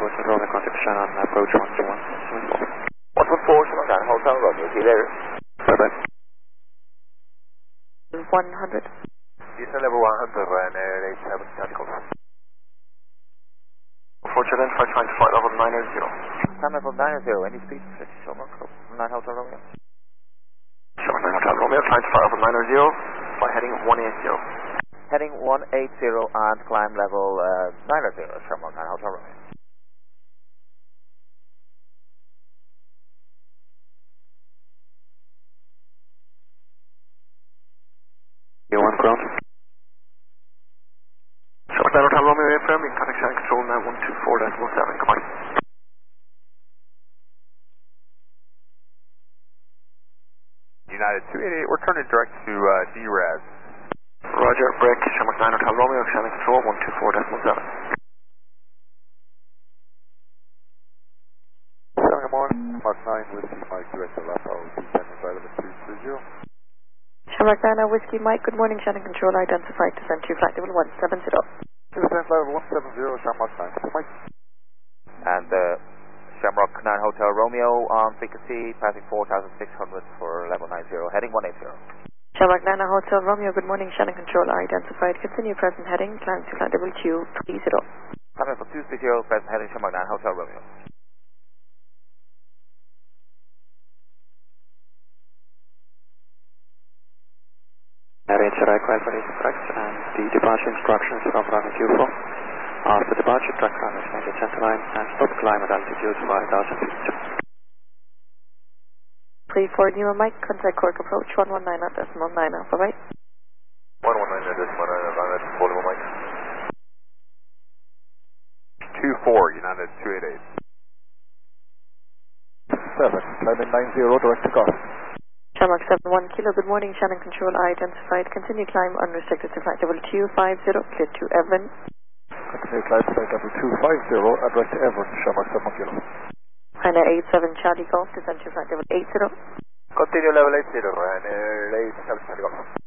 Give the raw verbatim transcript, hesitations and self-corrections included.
Hotel Romeo, contact Shannon, approach one two one seven four. one one four, Shannon Nine Hotel Romeo, see you later. Bye-bye. one hundred. Houston level one hundred, Ryanair eight seven, tactical. Fortune identified, trying to flight level nine zero. Time level nine zero, any speed? Shamrock Nine Hotel Romeo. Shamrock Nine Hotel Romeo, trying to flight level nine zero, by heading one eight zero. Heading one eight zero and climb level uh, nine zero, Shamrock Nine Hotel Romeo. You one ground. Shamrock Nine Hotel Romeo, airframe, in contact Shannon control now one two four decimal seven, come on. United two eighty-eight, we're turning direct to uh, D R A S. Roger, break, Shamrock Nine Hotel Romeo, Shannon control one two four decimal seven. seven, good morning. Mark nine, Whiskey Mike, direct to Lapa, O T ten, available two three zero. Shamrock Nine, Whiskey Mike, good morning, Shannon Control, identified to send to flight level one seven zero. Descent level one seven zero, Shamrock nine, Mike. And uh, Shamrock Nine Hotel Romeo on frequency, passing four thousand six hundred for level nine zero, heading one eight zero. Shamrock Nine Hotel Romeo, good morning, Shannon Control, identified, continue present heading, climb to flight level two three zero. Time level two three zero, present heading Shamrock Nine Hotel Romeo. Arrange your aircraft for these correct, and the departure instructions from runway two four. After departure, track runway change at center line and stop climb at altitude five thousand feet. three four Nemo Mike, contact Cork approach one one nine at decimal nine, bye bye. one one nine at decimal nine, United four Nemo Mike. two four, United two eighty-eight. seven, climbing nine zero, direct to Goss. Shamrock seven one Kilo, good morning, Shannon Control, identified, continue climb unrestricted to flight level two five zero, clear to Everin. Continue climb to flight level two five zero, and direct to Everin, Shamrock seven Kilo. Ryanair eight seven Charlie Golf, descend to flight level eight zero. Continue level eight zero, Ryanair eight seven Charlie Golf.